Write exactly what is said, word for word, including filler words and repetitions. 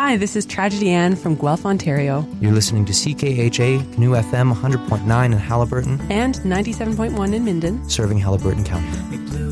Hi, this is Tragedy Ann from Guelph, Ontario. You're listening to C K H A, New F M one hundred point nine in Haliburton and ninety-seven point one in Minden, serving Haliburton County. We blew